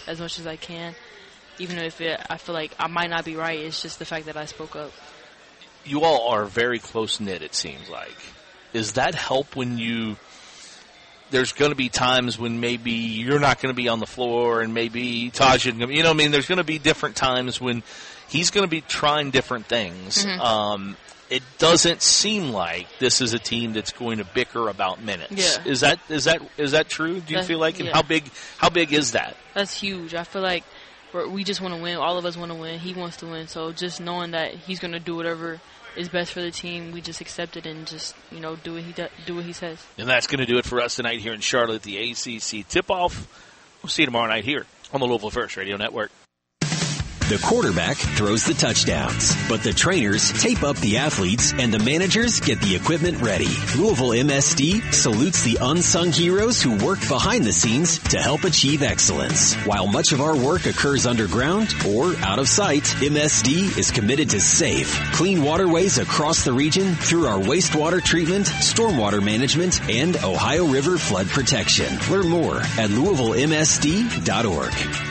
as much as I can. Even if I feel like I might not be right, it's just the fact that I spoke up. You all are very close-knit, it seems like. Does that help when there's going to be times when maybe you're not going to be on the floor and maybe Taj isn't going to, there's going to be different times when he's going to be trying different things. Mm-hmm. It doesn't seem like this is a team that's going to bicker about minutes. Yeah. Is that true? Do you feel like? And yeah. How big is that? That's huge. I feel like we just want to win. All of us want to win. He wants to win. So just knowing that he's going to do whatever is best for the team, we just accept it and just do what he says. And that's going to do it for us tonight here in Charlotte, the ACC tip-off. We'll see you tomorrow night here on the Louisville First Radio Network. The quarterback throws the touchdowns, but the trainers tape up the athletes and the managers get the equipment ready. Louisville MSD salutes the unsung heroes who work behind the scenes to help achieve excellence. While much of our work occurs underground or out of sight, MSD is committed to safe, clean waterways across the region through our wastewater treatment, stormwater management, and Ohio River flood protection. Learn more at LouisvilleMSD.org.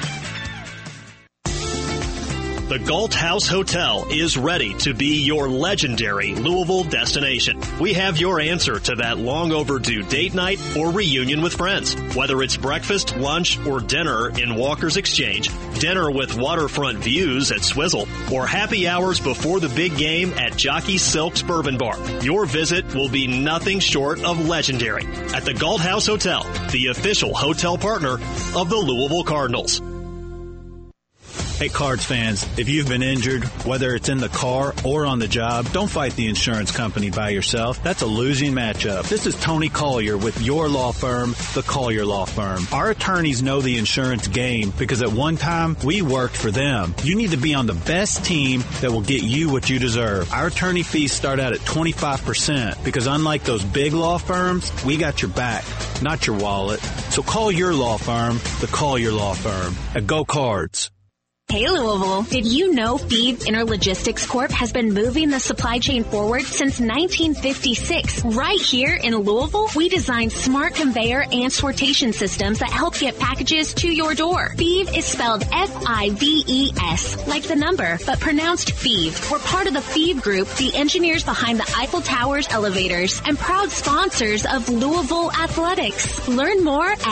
The Galt House Hotel is ready to be your legendary Louisville destination. We have your answer to that long overdue date night or reunion with friends. Whether it's breakfast, lunch, or dinner in Walker's Exchange, dinner with waterfront views at Swizzle, or happy hours before the big game at Jockey Silk's Bourbon Bar, your visit will be nothing short of legendary at the Galt House Hotel, the official hotel partner of the Louisville Cardinals. Hey, Cards fans, if you've been injured, whether it's in the car or on the job, don't fight the insurance company by yourself. That's a losing matchup. This is Tony Collier with your law firm, the Collier Law Firm. Our attorneys know the insurance game because at one time, we worked for them. You need to be on the best team that will get you what you deserve. Our attorney fees start out at 25% because unlike those big law firms, we got your back, not your wallet. So call your law firm, the Collier Law Firm, at Go Cards. Hey Louisville, did you know Phoebe Interlogistics Corp has been moving the supply chain forward since 1956? Right here in Louisville, we designed smart conveyor and sortation systems that help get packages to your door. Phoebe is spelled F-I-V-E-S, like the number, but pronounced Phoebe. We're part of the Phoebe Group, the engineers behind the Eiffel Tower's elevators, and proud sponsors of Louisville Athletics. Learn more at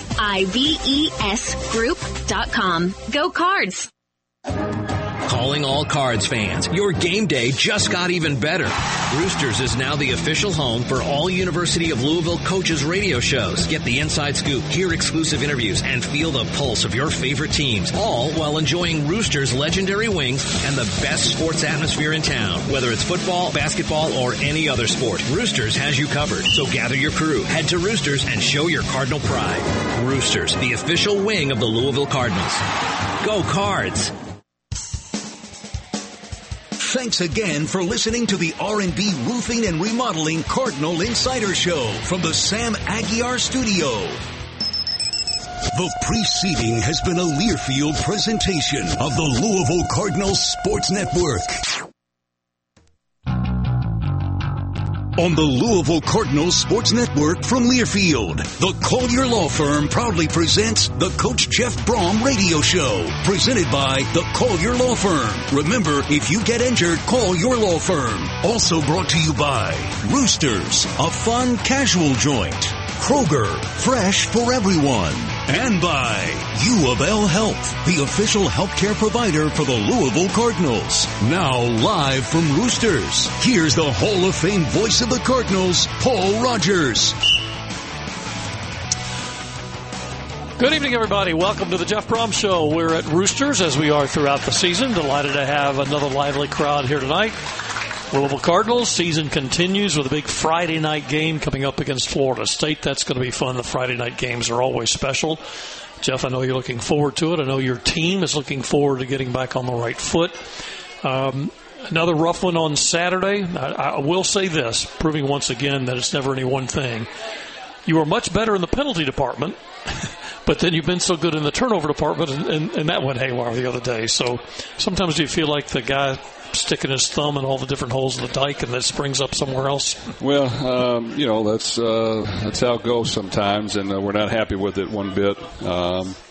FIVESgroup.com. Go Cards! Calling all Cards fans. Your game day just got even better. Roosters is now the official home for all University of Louisville coaches radio shows. Get the inside scoop, hear exclusive interviews, and feel the pulse of your favorite teams, all while enjoying Roosters' legendary wings and the best sports atmosphere in town. Whether it's football, basketball, or any other sport, Roosters has you covered. So gather your crew, head to Roosters, and show your Cardinal pride. Roosters, the official wing of the Louisville Cardinals. Go Cards! Thanks again for listening to the R&B Roofing and Remodeling Cardinal Insider Show from the Sam Aguiar Studio. The preceding has been a Learfield presentation of the Louisville Cardinals Sports Network. On the Louisville Cardinals Sports Network from Learfield, the Collier Law Firm proudly presents the Coach Jeff Brom Radio Show, presented by the Collier Law Firm. Remember, if you get injured, call your law firm. Also brought to you by Roosters, a fun casual joint. Kroger, fresh for everyone. And by U of L Health, the official healthcare provider for the Louisville Cardinals. Now live from Roosters, here's the Hall of Fame voice of the Cardinals, Paul Rogers. Good evening, everybody. Welcome to the Jeff Brom Show. We're at Roosters, as we are throughout the season. Delighted to have another lively crowd here tonight. Louisville Cardinals season continues with a big Friday night game coming up against Florida State. That's going to be fun. The Friday night games are always special. Jeff, I know you're looking forward to it. I know your team is looking forward to getting back on the right foot. Another rough one on Saturday. I will say this, proving once again that it's never any one thing. You were much better in the penalty department, but then you've been so good in the turnover department, and that went haywire the other day. So sometimes you feel like the guy sticking his thumb in all the different holes in the dike and that springs up somewhere else? Well, that's how it goes sometimes, and we're not happy with it one bit.